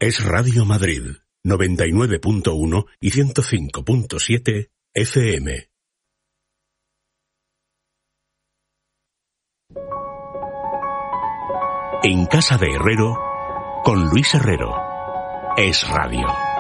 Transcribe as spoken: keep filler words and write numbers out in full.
Es Radio Madrid, noventa y nueve punto uno y ciento cinco punto siete F M. En casa de Herrero, con Luis Herrero. Es Radio.